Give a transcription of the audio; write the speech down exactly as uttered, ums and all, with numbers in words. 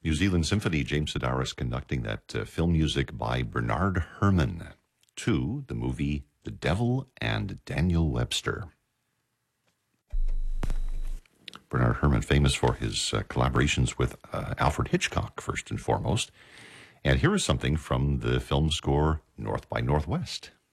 New Zealand Symphony, James Sedaris conducting that uh, film music by Bernard Herrmann to the movie The Devil and Daniel Webster. Bernard Herrmann, famous for his uh, collaborations with uh, Alfred Hitchcock, first and foremost. And here is something from the film score North by Northwest.